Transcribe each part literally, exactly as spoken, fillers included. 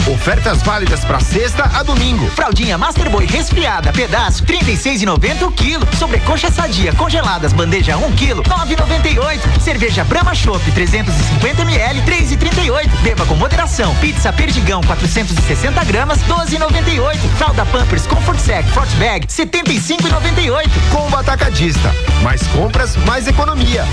Ofertas válidas para sexta a domingo. Fraldinha Masterboy resfriada, pedaço, trinta e seis e noventa o quilo. Sobrecoxa sadia, congeladas, bandeja um quilo, nove e noventa e oito. Cerveja Brahma Chopp, trezentos e cinquenta mililitros, três e trinta e oito. Beba com moderação. Pizza Perdigão, quatrocentos e sessenta gramas, doze e noventa e oito. Fralda Pampers Comfort Sec, Fort Bag, setenta e cinco e noventa e oito. Combo Atacadista. Mais compras, mais economia.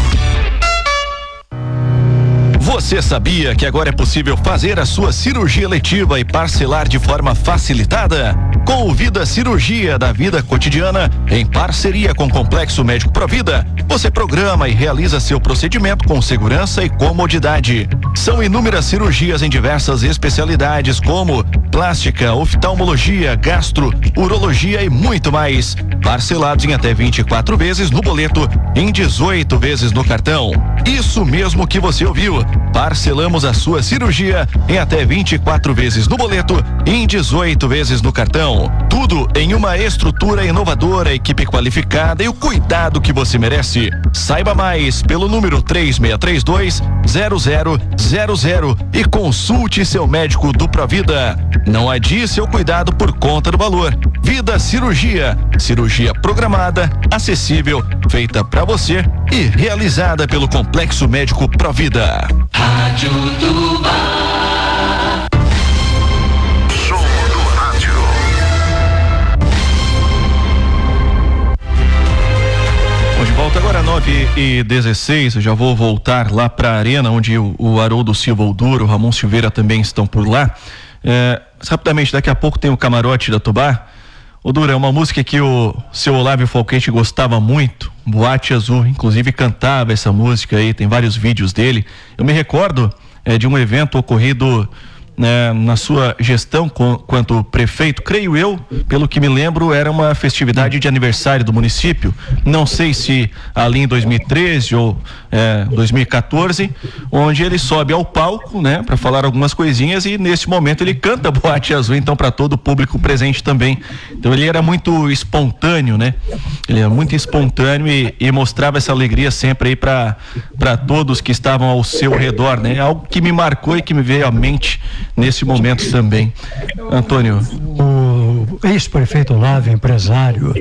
Você sabia que agora é possível fazer a sua cirurgia eletiva e parcelar de forma facilitada? Com o Vida Cirurgia da Vida Cotidiana, em parceria com o Complexo Médico Provida, você programa e realiza seu procedimento com segurança e comodidade. São inúmeras cirurgias em diversas especialidades como plástica, oftalmologia, gastro, urologia e muito mais. Parcelados em até vinte e quatro vezes no boleto, em dezoito vezes no cartão. Isso mesmo que você ouviu. Parcelamos a sua cirurgia em até vinte e quatro vezes no boleto e em dezoito vezes no cartão. Tudo em uma estrutura inovadora, equipe qualificada e o cuidado que você merece. Saiba mais pelo número três seis três dois, zero zero zero zero e consulte seu médico do Provida. Não adie seu cuidado por conta do valor. Vida Cirurgia. Cirurgia programada, acessível, feita pra você e realizada pelo Complexo Médico Provida. Rádio Tubá. Show do rádio. Bom, de volta agora nove e dezesseis. Eu já vou voltar lá pra arena onde o, o Haroldo Silva Olduro, o Ramon Silveira também estão por lá. É, rapidamente, daqui a pouco tem o camarote da Tubá. Ô Dura, é uma música que o seu Olávio Falquete gostava muito, Boate Azul, inclusive cantava essa música aí, tem vários vídeos dele. Eu me recordo é, de um evento ocorrido né, na sua gestão com, quanto prefeito, creio eu, pelo que me lembro, era uma festividade de aniversário do município. Não sei se ali em dois mil e treze ou é, dois mil e quatorze, onde ele sobe ao palco, né, para falar algumas coisinhas e nesse momento ele canta Boate Azul, então para todo o público presente também. Então ele era muito espontâneo, né? Ele era muito espontâneo e, e mostrava essa alegria sempre aí para para todos que estavam ao seu redor, né? Algo que me marcou e que me veio à mente nesse momento também. Antônio. O ex-prefeito Olávio, empresário,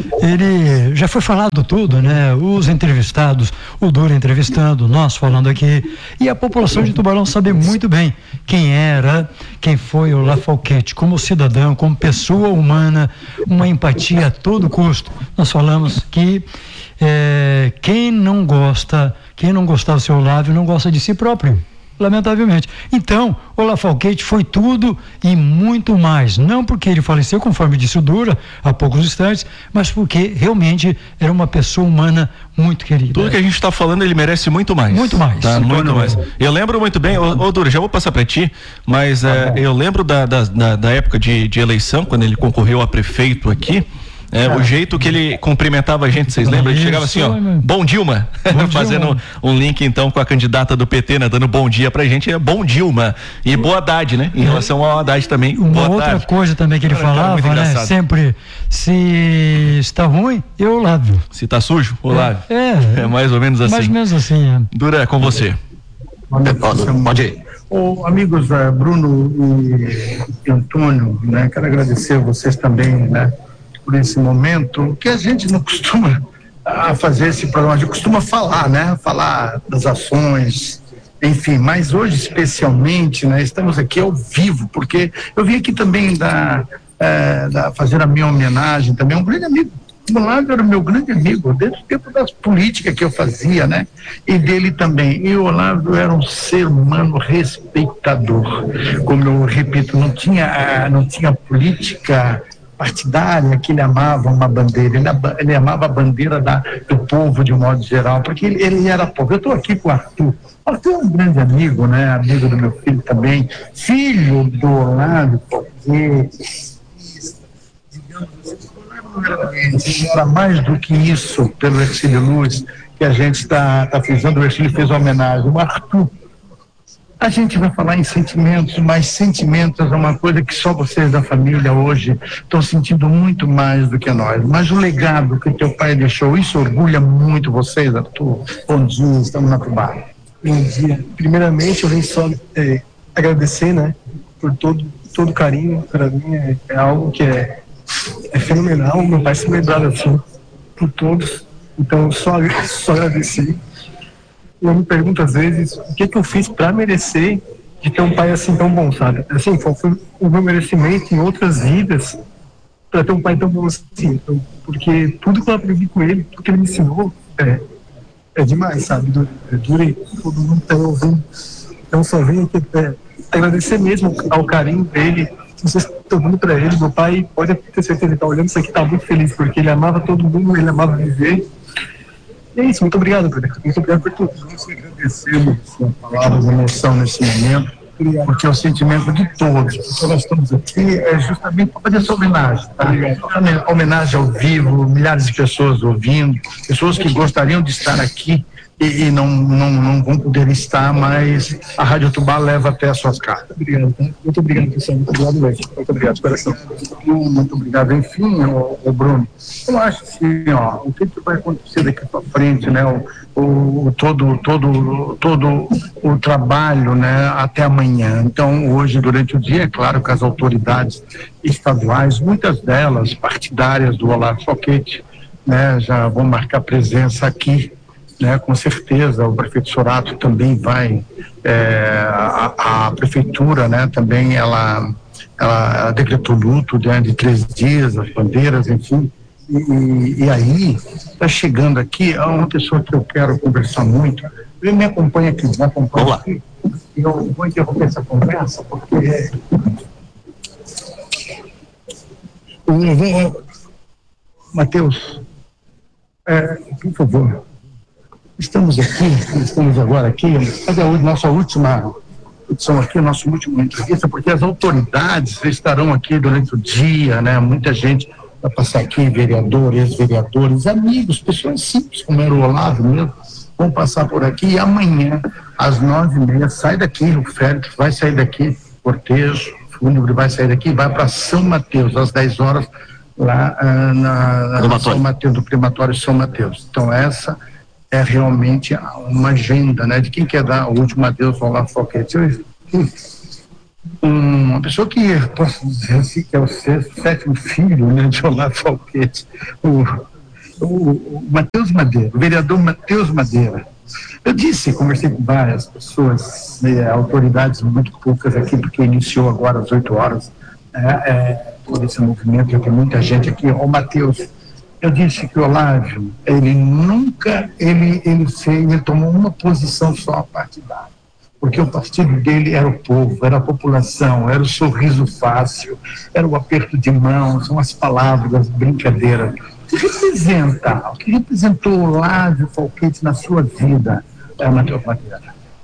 ele já foi falado tudo, né? Os entrevistados, o Dura entrevistando, nós falando aqui, e a população de Tubarão sabe muito bem quem era, quem foi o Olávio Falquete, como cidadão, como pessoa humana, uma empatia a todo custo. Nós falamos que é, quem não gosta, quem não gostava do seu Olávio não gosta de si próprio. Lamentavelmente. Então, Olávio Falquete foi tudo e muito mais. Não porque ele faleceu, conforme disse o Dura, há poucos instantes, mas porque realmente era uma pessoa humana muito querida. Tudo que a gente está falando, ele merece muito mais. Muito mais. Tá, muito mais. Eu lembro muito bem, ô, ô Dura, já vou passar para ti, mas é, eu lembro da, da, da, da época de, de eleição, quando ele concorreu a prefeito aqui. É, o jeito que ele cumprimentava a gente, vocês lembram? Ele chegava assim, ó, bom Dilma, bom fazendo Dilma. Um, um link então com a candidata do P T, né, dando bom dia pra gente, é bom Dilma e boa Haddad, né, em relação ao Haddad também, uma boa outra tarde. Coisa também que ele cara, falava, cara, né, sempre, se está ruim, eu Olávio. Se tá sujo, Olávio. É, é, é mais ou menos assim. Mais ou menos assim, é. Dura, é com você. Pode ir. Oh, amigos uh, Bruno e, e Antônio, né, quero agradecer a vocês também, né, por esse momento, que a gente não costuma a fazer esse programa, a gente costuma falar, né, falar das ações, enfim, mas hoje especialmente, né, estamos aqui ao vivo, porque eu vim aqui também da, é, da, fazer a minha homenagem também a um grande amigo. O Olávio era meu grande amigo, desde o tempo das políticas que eu fazia, né? E dele também. E o Olávio era um ser humano respeitador. Como eu repito, não tinha, não tinha política partidária que ele amava uma bandeira, ele, ele amava a bandeira da, do povo de um modo geral, porque ele, ele era povo. Eu estou aqui com o Arthur. Arthur é um grande amigo, né? Amigo do meu filho também, filho do Olávio, porque era mais do que isso pelo Ercílio Luz que a gente está tá fazendo. O Ercílio fez uma homenagem. O Arthur, a gente vai falar em sentimentos, mas sentimentos é uma coisa que só vocês da família hoje estão sentindo muito mais do que nós. Mas o legado que teu pai deixou, isso orgulha muito vocês, Arthur. Bom dia, estamos na Tubá. Bom dia. Primeiramente, eu venho só é, agradecer, né, por todo todo carinho. Para mim é, é algo que é, é fenomenal. Meu pai se lembrava assim por todos, então só só agradecer. Eu me pergunto às vezes o que que eu fiz para merecer de ter um pai assim tão bom, sabe? Assim, foi, foi o meu merecimento em outras vidas para ter um pai tão bom assim. Então, porque tudo que eu aprendi com ele, tudo que ele me ensinou, é, é demais, sabe? É duro e todo mundo tá ouvindo. Então, só venho aqui é, agradecer mesmo ao carinho dele. Vocês estão dando para ele. Meu pai, pode ter certeza, ele está olhando isso aqui, tá muito feliz, porque ele amava todo mundo, ele amava viver. E é isso, muito obrigado, Bruno. Muito obrigado por tudo. Nós agradecemos a sua palavra de emoção nesse momento, porque é o sentimento de todos. Porque nós estamos aqui é justamente para fazer essa homenagem, tá? Uma homenagem ao vivo, milhares de pessoas ouvindo, pessoas que gostariam de estar aqui e, e não, não, não vão poder estar, mas a Rádio Tubá leva até as suas casas. Obrigado, tá? Muito obrigado, pessoal. Muito obrigado mesmo. Muito obrigado, coração. Muito obrigado. Enfim, o, o Bruno, eu acho assim, ó, o que, que vai acontecer daqui para frente, né? O, o, todo, todo, todo o trabalho, né? Até amanhã. Então, hoje, durante o dia, é claro que as autoridades estaduais, muitas delas partidárias do Olavo Foquete, né? Já vão marcar presença aqui. Né, com certeza, o prefeito Sorato também vai, é, a, a prefeitura, né, também ela, ela, ela decretou luto de, de três dias, as bandeiras, enfim, e, e aí está chegando aqui uma pessoa que eu quero conversar muito. Ele me acompanha aqui, me acompanha aqui, e eu vou interromper essa conversa porque eu vou, Matheus, é, por favor. Estamos aqui, estamos agora aqui, cadê a nossa última edição aqui, nossa última entrevista, porque as autoridades estarão aqui durante o dia, né? Muita gente vai passar aqui, vereadores, ex-vereadores, amigos, pessoas simples, como era o Olavo mesmo, vão passar por aqui e amanhã, às nove e meia, sai daqui, o Félix vai sair daqui, cortejo, fúnebre vai sair daqui, vai para São Mateus, às dez horas, lá ah, na, na São Mateus, do crematório São Mateus. Então essa é realmente uma agenda, né, de quem quer dar o último adeus ao Olavo Foquete. Uma pessoa que, posso dizer assim, que é o sexto, sétimo filho, né, de Olavo Foquete, o, o, o Matheus Madeira, o vereador Matheus Madeira. Eu disse, conversei com várias pessoas, né, autoridades muito poucas aqui, porque iniciou agora às oito horas, é, é, todo esse movimento, já tem muita gente aqui. O Matheus, eu disse que o Olavo, ele nunca, ele, ele, fez, ele tomou uma posição só partidária, porque o partido dele era o povo, era a população, era o sorriso fácil, era o aperto de mão, são as palavras, as brincadeiras. O que representa, o que representou o Olavo Foquete na sua vida, é, Matheus Madeira?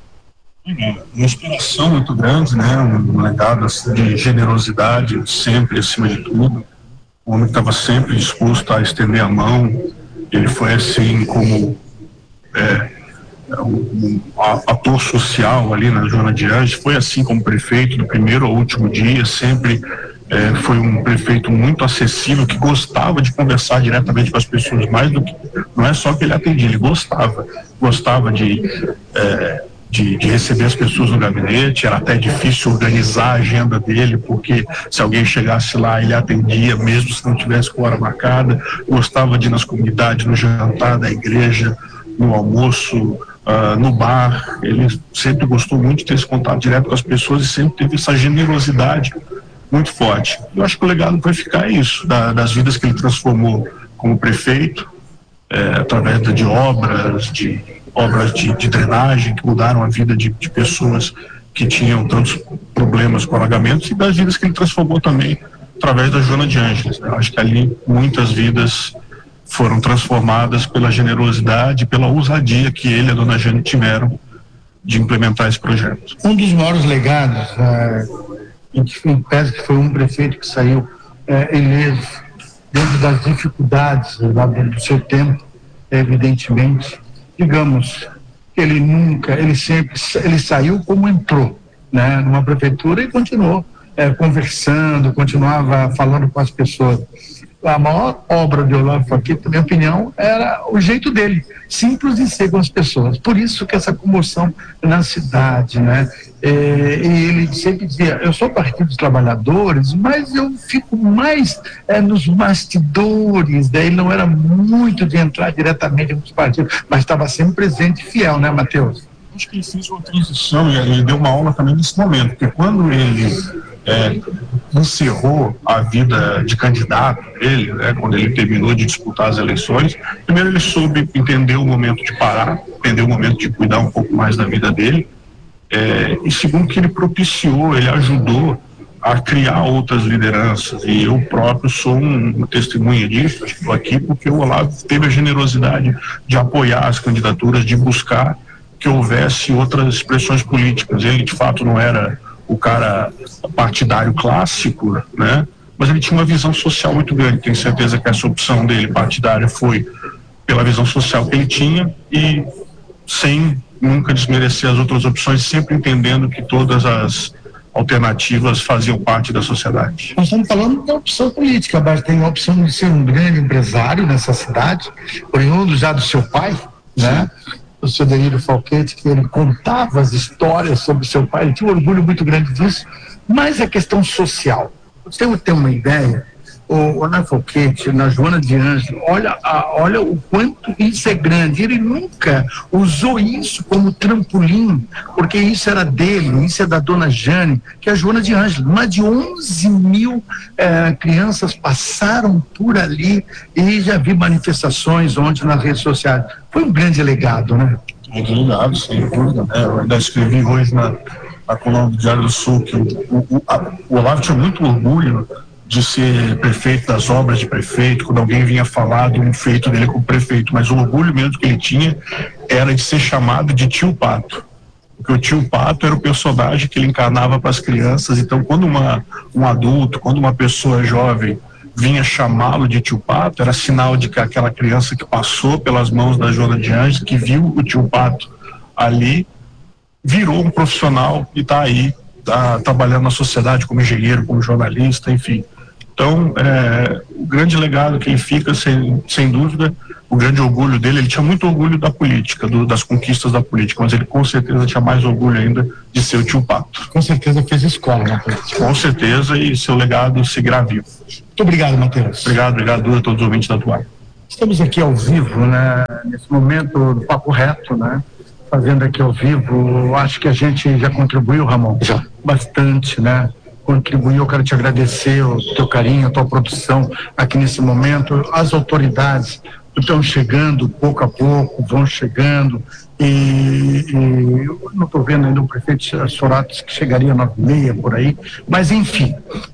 Uma inspiração muito grande, né? Um legado assim, de generosidade, sempre acima de tudo. Um homem que estava sempre disposto a estender a mão. Ele foi assim como é, um, um ator social ali na Joana de Anjos, foi assim como prefeito do primeiro ao último dia, sempre é, foi um prefeito muito acessível, que gostava de conversar diretamente com as pessoas, mais do que, não é só que ele atendia, ele gostava, gostava de... É, De, de receber as pessoas no gabinete. Era até difícil organizar a agenda dele, porque se alguém chegasse lá, ele atendia, mesmo se não tivesse com hora marcada. Gostava de ir nas comunidades, no jantar da igreja, no almoço, uh, no bar. Ele sempre gostou muito de ter esse contato direto com as pessoas e sempre teve essa generosidade muito forte. Eu acho que o legado vai ficar isso, da, das vidas que ele transformou como prefeito, é, através de obras, de obras de, de drenagem que mudaram a vida de, de pessoas que tinham tantos problemas com alagamentos, e das vidas que ele transformou também através da Joana de Ângeles. Eu acho que ali muitas vidas foram transformadas pela generosidade, pela ousadia que ele e a dona Jane tiveram de implementar esse projeto. Um dos maiores legados, é, em pese que foi um prefeito que saiu é, ileso dentro das dificuldades lá do seu tempo, evidentemente, digamos, ele nunca, ele sempre, ele saiu como entrou, né, numa prefeitura e continuou é, conversando, continuava falando com as pessoas. a maior obra de Olavo Falquete, na minha opinião, era o jeito dele, simples de ser com as pessoas. Por isso que essa comoção na cidade, né? É, e ele sempre dizia, eu sou Partido dos Trabalhadores, mas eu fico mais é, nos bastidores. Daí ele não era muito de entrar diretamente nos partidos, mas estava sempre presente e fiel, né, Matheus? Acho que ele fez uma transição e ele deu uma aula também nesse momento, porque quando ele é, encerrou a vida de candidato dele, né, quando ele terminou de disputar as eleições, primeiro ele soube entender o momento de parar, entender o momento de cuidar um pouco mais da vida dele, é, e segundo que ele propiciou, ele ajudou a criar outras lideranças, e eu próprio sou um, uma testemunha disso. Estou aqui porque o Olavo teve a generosidade de apoiar as candidaturas, de buscar que houvesse outras expressões políticas. Ele de fato não era o cara partidário clássico, né? Mas ele tinha uma visão social muito grande. Tenho certeza que essa opção dele partidária foi pela visão social que ele tinha e sem nunca desmerecer as outras opções, sempre entendendo que todas as alternativas faziam parte da sociedade. Nós estamos falando da opção política, mas tem a opção de ser um grande empresário nessa cidade, oriundo já do seu pai, né? O seu Denildo Falquete, que ele contava as histórias sobre seu pai, ele tinha um orgulho muito grande disso, mas a questão social. Você tem uma ideia? O Olavo Falquete, na Joana de Ângelo, olha, a, olha o quanto isso é grande. Ele nunca usou isso como trampolim, porque isso era dele, isso é da dona Jane, que é a Joana de Ângelo. Mais de onze mil eh, crianças passaram por ali e já vi manifestações ontem nas redes sociais. Foi um grande legado, né? Um grande legado, sem dúvida, né? Eu ainda escrevi hoje na, na coluna do Diário do Sul que o, o, a, o Olavo tinha muito orgulho de ser prefeito das obras de prefeito, quando alguém vinha falar de um feito dele como prefeito, mas o orgulho mesmo que ele tinha era de ser chamado de tio Pato, porque o tio Pato era o personagem que ele encarnava para as crianças. Então quando uma, um adulto, quando uma pessoa jovem vinha chamá-lo de tio Pato, era sinal de que aquela criança que passou pelas mãos da Joana de Ângelo, que viu o tio Pato ali, virou um profissional e está aí, tá trabalhando na sociedade como engenheiro, como jornalista, enfim. Então, é, o grande legado que ele fica, sem, sem dúvida, o grande orgulho dele, ele tinha muito orgulho da política, do, das conquistas da política, mas ele com certeza tinha mais orgulho ainda de ser o tio Pato. Com certeza fez escola na política. Com certeza, e seu legado seguirá vivo. Muito obrigado, Matheus. Obrigado, obrigado a todos os ouvintes da Atual. Estamos aqui ao vivo, né, nesse momento do Papo Reto, né, fazendo aqui ao vivo. Acho que a gente já contribuiu, Ramon, já. Bastante, né? Contribuiu. Eu quero te agradecer o teu carinho, a tua produção aqui nesse momento. As autoridades estão chegando pouco a pouco, vão chegando, e, e eu não estou vendo ainda o prefeito Sorato, que chegaria às nove e meia por aí, mas enfim,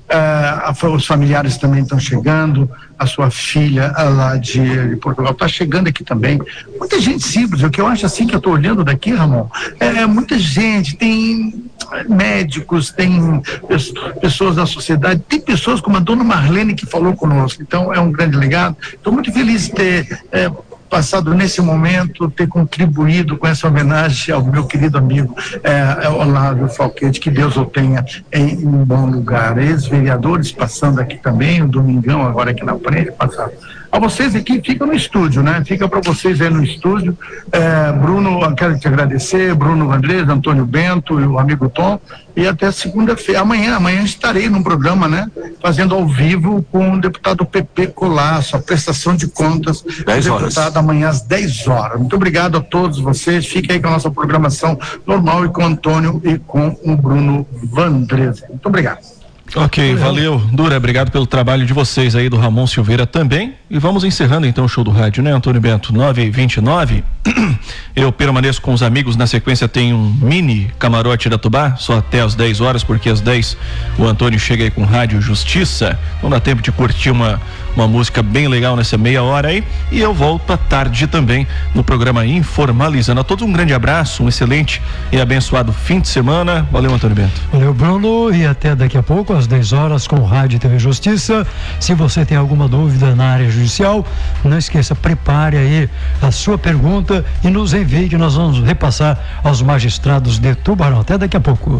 uh, os familiares também estão chegando, a sua filha lá de, de Portugal está chegando aqui também. Muita gente simples, o que eu acho assim, que eu estou olhando daqui, Ramon, é muita gente, tem médicos, tem pessoas da sociedade, tem pessoas como a dona Marlene que falou conosco. Então é um grande legado. Estou muito feliz de ter é, passado nesse momento, ter contribuído com essa homenagem ao meu querido amigo é, Olavo Falquete, que Deus o tenha em, em um bom lugar. Ex-vereadores passando aqui também, o Domingão agora aqui na frente, passando. A vocês aqui, fica no estúdio, né? Fica para vocês aí no estúdio. É, Bruno, eu quero te agradecer, Bruno Vandrez, Antônio Bento e o amigo Tom, e até segunda-feira, amanhã, amanhã estarei num programa, né? Fazendo ao vivo com o deputado Pepe Colasso, a prestação de contas dez do horas. deputado amanhã às dez horas. Muito obrigado a todos vocês, fiquem aí com a nossa programação normal e com o Antônio e com o Bruno Vandrez. Muito obrigado. Ok, valeu, Dura, obrigado pelo trabalho de vocês aí, do Ramon Silveira também, e vamos encerrando então o show do rádio, né, Antônio Bento? Nove e vinte e nove, eu permaneço com os amigos, na sequência tem um mini camarote da Tubá, só até às dez horas, porque às dez o Antônio chega aí com Rádio Justiça, não dá tempo de curtir uma uma música bem legal nessa meia hora aí, e eu volto à tarde também no programa Informalizando. A todos um grande abraço, um excelente e abençoado fim de semana. Valeu, Antônio Bento. Valeu, Bruno, e até daqui a pouco às dez horas com Rádio e T V Justiça. Se você tem alguma dúvida na área judicial, não esqueça, prepare aí a sua pergunta e nos envie, que nós vamos repassar aos magistrados de Tubarão. Até daqui a pouco.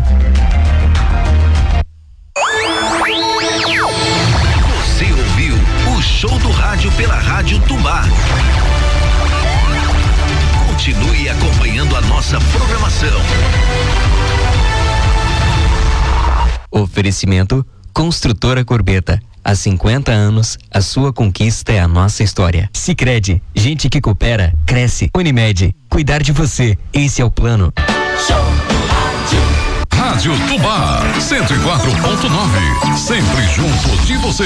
Você ouviu o show do rádio pela Rádio Tubá. Continue acompanhando a nossa programação. Oferecimento Construtora Corbeta. Há cinquenta anos, a sua conquista é a nossa história. Sicredi, gente que coopera, cresce. Unimed, cuidar de você, esse é o plano. Show do rádio. Rádio Tubá, cento e quatro ponto nove, sempre junto de você.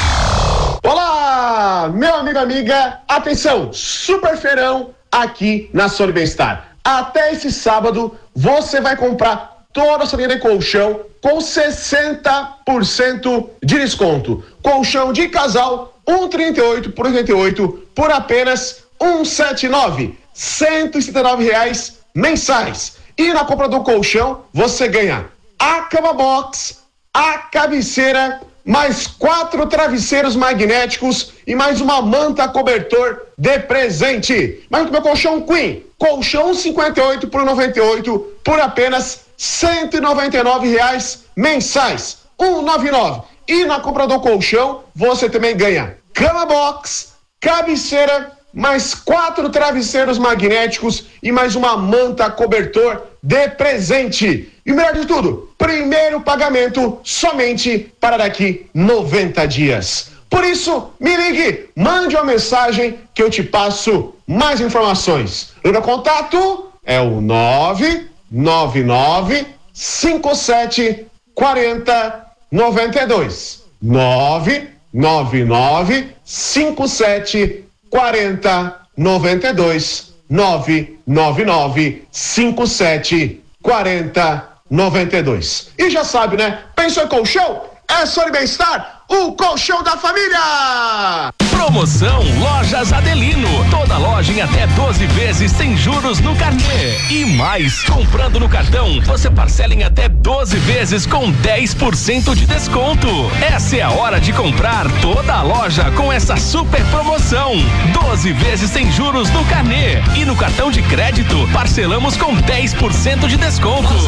Olá, meu amigo, amiga, atenção, super feirão aqui na Sony Bem-Estar. Até esse sábado, você vai comprar toda a sua linha de colchão com sessenta por cento de desconto. Colchão de casal, cento e trinta e oito por oitenta e oito por apenas cento e setenta e nove, cento e setenta e nove reais mensais. E na compra do colchão, você ganha a cama box, a cabeceira, mais quatro travesseiros magnéticos e mais uma manta cobertor de presente. Mas o meu colchão Queen, colchão cinquenta e oito por noventa e oito por apenas cento e noventa e nove reais mensais, cento e noventa e nove. E na compra do colchão, você também ganha cama box, cabeceira, mais quatro travesseiros magnéticos e mais uma manta cobertor de presente. E o melhor de tudo, primeiro pagamento somente para daqui noventa dias. Por isso, me ligue, mande uma mensagem que eu te passo mais informações. O meu contato é o nove nove nove cinco sete quatro zero nove dois. nove nove nove cinco sete quatro zero nove dois. nove nove nove cinco sete quatro zero nove dois. E já sabe, né? Pensou em colchão? É Sony Bem-Estar, o colchão da família! Promoção Lojas Adelino. Toda loja em até doze vezes sem juros no carnê. E mais, comprando no cartão, você parcela em até doze vezes com dez por cento de desconto. Essa é a hora de comprar toda a loja com essa super promoção. doze vezes sem juros no carnê. E no cartão de crédito, parcelamos com dez por cento de desconto.